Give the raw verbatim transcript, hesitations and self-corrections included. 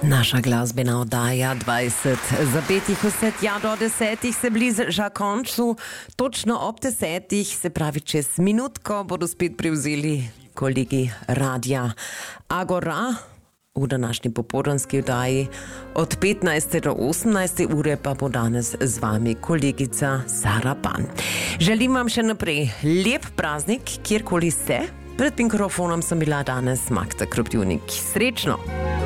Naša glasbena oddaja dvajset za petih vset, ja do desetih se bliža koncu, točno ob desetih, se pravi čez minutko, bodo spet prevzeli kolegi Radia Agora v današnji popoldanski oddaji. Od petnajste do osemnajste ure pa bo danes z vami kolegica Sara Ban. Želim vam še naprej lep praznik, kjerkoli ste. Pred mikrofonom sem bila danes Magda Krupjunik. Srečno!